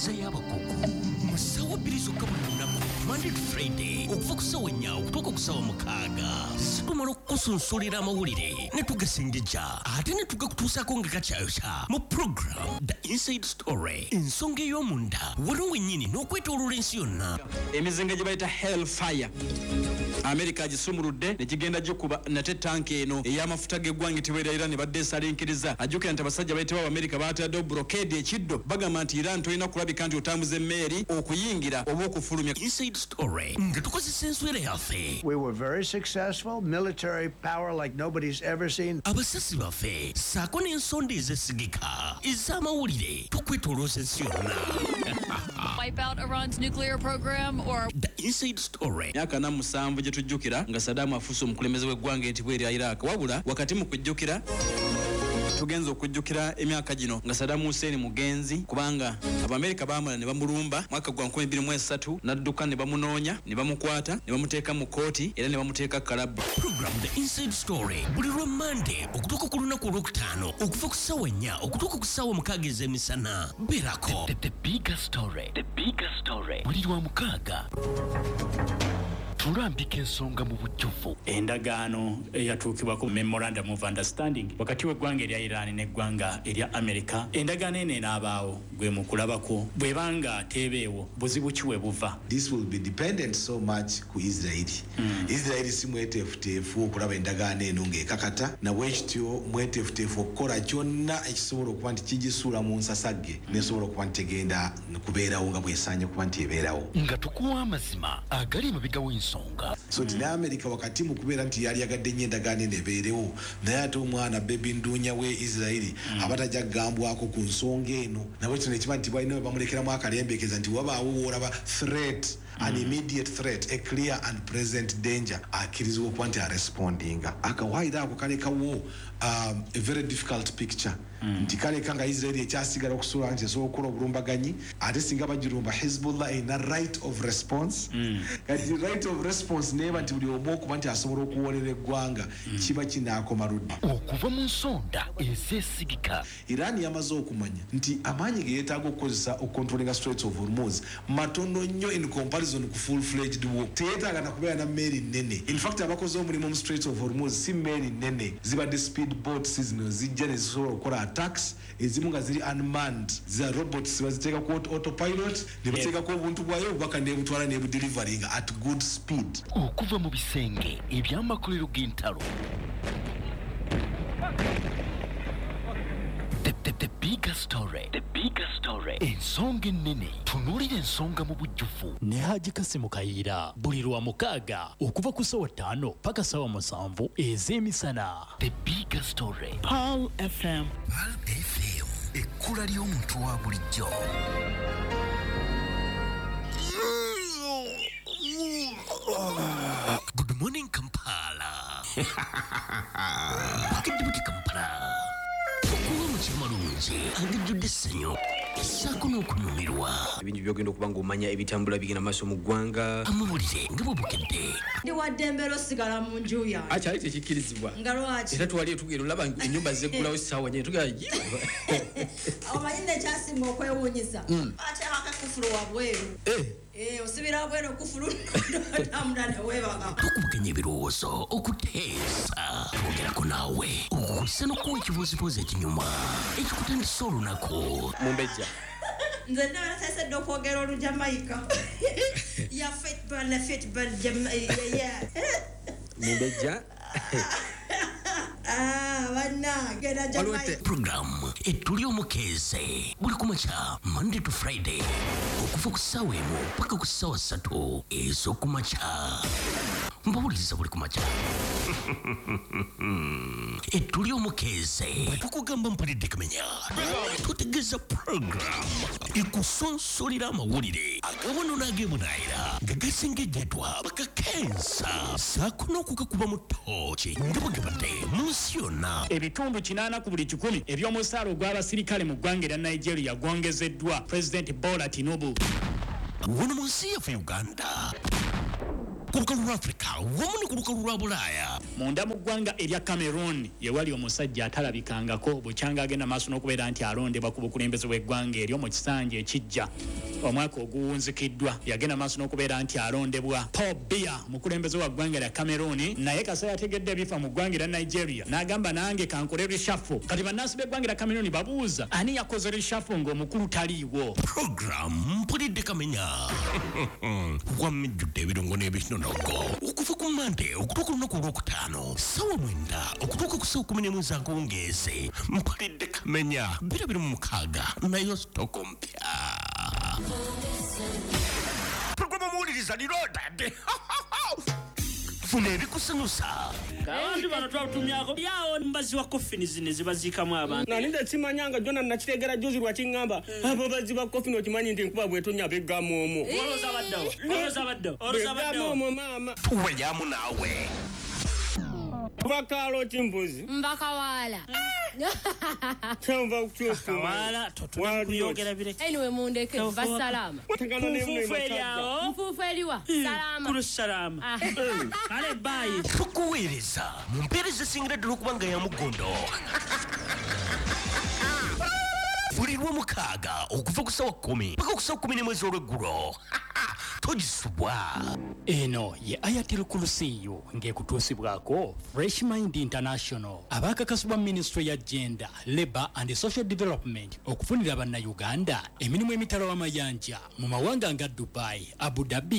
Empuliriza y'abakugu musawa birizo kabulunaku Monday to Friday okuva ku ssaawa 4 okutuuka ku ssaawa 6 situmala okukusunsulira amawulire ne tugasengejja ate ne tugakutuusaako nga gakyayokya mu program The Inside Story ensonga ey'omunda waliwo wennyini n'okwetooloola ensi yonna emizinga gye bayita Hellfire America agisumuludde ne kigenda gikuba nate tanki eno ey'amafuta g'eggwanga etibera Iran ne badde esalinkiriza ajjukira nti abasajja bayitibwa America baataddewo blockade ekiddo bagamba nti Iran tolina kulabika nti otambuza emmeeri okuyingira oba okufulumya Inside Story nga tukozesa enswera yaffe. We were very successful, military power like nobody's ever seen. Abasasi baffe saako n'ensonda ezesigika ez'amawulire tukwetolooza ensi yonna. Wipe out Iran's nuclear program or The Inside Story. myaka 7 gye tujjukira nga Saddam afuuse omukulembeze w'eggwanga etibwa erya Iraq wabula wakati mu kujjukira tugenza okujjukira emyaka gino nga Saddam Hussein mugenzi kubanga Abamerika baamala ne bamulumba mwaka gwa 2023 n'adduka ne bamunoonya ne bamukwata ne bamuteeka mu kooti era ne bamuteeka kalabu. Program The Inside Story buli lwa Monday okutuuka ku lunaku olwokutaano okuva ku ssaawa 4 okutuuka ku ssaawa 6 ez'emisana. Berako the bigger story, the bigger story. Buli lwa 6 tulambika ensonga mu bujjuvu. Endagaano eyatuukibwako memorandum of understanding wakati w'eggwanga erya Iran n'eggwanga erya America. Endagaano eno enaabaawo gwe mu kulabako bw'ebanga teebeewo buzibu ki we buva. This will be dependent so much ku Israel. Israel si mweteefuteefu okulaba endagaano eno ng'ekakata na bwekityo mweteefuteefu okukola kyonna ekisobola okuba nti kigisuula mu nsasagge nesobola okuba nti tegenda kubeerawo nga bwesaanye okuba nti ebeerawo. Nga tukuwa amazima agali emabega w'ensonga. So tina America wakati mu kubeera nti yali yagadde nnyo endagaano eno ebeerewo naye ate omwana bebi nduunya we Israeli abatajja kugambwako ku nsonga eno nabwe kino ekiba nti balina we bamulekeramu akalembekeza nti wabaawo woolaba threat an immediate threat, a clear and present danger akkirizibwa okuba nti arespondinga akawaayiro ako kalekawo a very difficult picture nti kaleka nga Israeli ekyasigala okusobola nti esobola okukola obulumbaganyi ate singa bagirumba Hezbollah erina right of response kati right of response neeba nti buli omu okuba nti asobola okuwoolera eggwanga kiba kinaakoma ludde okuva mu nsonda ezeesigika. Iran yamaze okumanya nti amaanyi ge yeetaaga okukozesa okukontrolinga Straits of Hormuz matono nnyo in comparison ku full-fledged war. Teyeetaaga na kubeera na mmeeri nnene. In fact abakoze omulimu mu Straits of Hormuz si mmeeri nnene zibadde speedboats zino zijja ne zisobola okukola attacks ezimu nga ziri unmanned za robots baziteeka ku autopilot ne bateekako obuntu bwayo obubaka nebutwala nebudelivery nga at good speed. Okuva mu bisenge eby'amakolero g'entalo. The bigger story, the bigger story. Ensonga ennene tunuulira ensonga mu bujjuvu ne Haji Kasimu Kayiira buli lwa 6 okuva ku ssaawa 5 paka ssaawa 7 ez'emisana. The bigger story. Pearl FM. Pearl FM ekkula ly'omuntu wa bulijjo. Good morning Kampala. Pakidde Kampala. Okuwa mu kimalungi angijjudde essanyu essaako n'okunyumirwa. Ebintu byogenda okuba ng'omanya ebitambula bigenda maaso mu ggwanga. Amawulire nga bwebukedde. Ndi wadde mbeera osigala mu nju yange. Akyali tekikkirizibwa. Nga lwaki? Era twali etugenda olaba ennyumba zeggulawo essaawa nnyini tugenda Omanyi nekyasinga okwewuunyisa. Ate akakufulu wabweru. Osibira wabweru okufulu n'otambula ne weebaga. Tukubaganya ebirowoozo okuteesa. Twogerako naawe okukusa n'okuwa ekibuuzibuuzi ekinyuma ekikutandisa olunaku. Mumbejja. Nze ndabala tasedde okwogera Olujamaika. Ya football Jamaica. Mumbejja. Bannange na Jamaica. Program ettuli omukeeze buli kumakya Monday to Friday okuva ku ssaawa 1 paka ku ssaawa 3 ez'okumakya. Mbawuliriza buli kumakya. Ettuli omukeeze bwe tukugamba mpalidde kamenya tutegeeza program ekusonsolera amawulire agawano n'ageebunaayira nga gasengejjatwa bakakensa saako n'okugakuba mu ttooki nga bwegabadde mu nsi yonna. Ebitundu 80 ku buli 10 eby'omusaala ogw'abasirikale mu ggwanga erya Nigeria gwongezeddwa President Bola Tinubu. Wano mu nsi yaffe Uganda ku lukalu lwa Africa wamu ne ku lukalu lwa Bulaaya. Munda mu ggwanga erya Cameroon ye wali omusajja atalabikangako bukyanga agenda maaso n'okubeera nti alondebwa ku bukulembeze bw'eggwanga eryo mu kisanja ekijja omwaka oguwunzikiddwa yagenda maaso n'okubeera nti alondebwa. Paul Biya mukulembeze wa ggwanga lya Cameroon naye kasa yategedde ebifa mu ggwanga lya Nigeria n'agamba nange kankole reshuffle. Kati bannansi b'eggwanga lya Cameroon babuuza ani yakoze reshuffle ng'omukulu taliiwo. Program mpulidde kamenya wamijjudde ebirungo n'ebinonogo okuva ku Monday okutuuka olunaku olwokutaano ssaawa 9 okutuuka ku ssaawa 11 akawungeezi mpulidde kamenya 26 nayo sitoko mpya. Programu muwuliriza liroodadde funa ebikusanyusa abantu bano twatumyako yawo mbazi wa coffin zine zibaziikamu abantu nani ndakimanyanga jona nakitegera juzi lwakiŋŋamba abo bazi ba coffin okimanyi nti nkuba bwetonya beggamu omwo oloza baddawo mama tuweyamu naawe bakalo chimbuzi mbakawala chamba kuchokawala kuyogera bire anyway mundeke basalama mfufu eliwa salama kulu salama ale bayi tukuweereza mu mpeereza esingira ddala okuba nga ya mugondo buli lw'omukaaga okuva ku ssaawa 10 paka ku ssaawa 11 ez'olweggulo togisubwa. Eno ye Ayatel Kulusiyo ng'ekutuusibwako Fresh Mind International abaakakasibwa Ministry ya Gender, Labour and Social Development okufunira bannayuganda emirimu emitala w'amayanja mu mawanga nga Dubai, Abu Dhabi